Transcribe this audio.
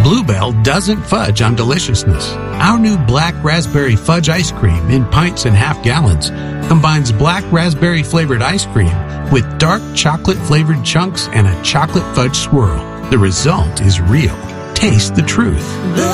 Bluebell doesn't fudge on deliciousness. Our new black raspberry fudge ice cream in pints and half gallons combines black raspberry flavored ice cream with dark chocolate flavored chunks and a chocolate fudge swirl. The result is real. Taste the truth.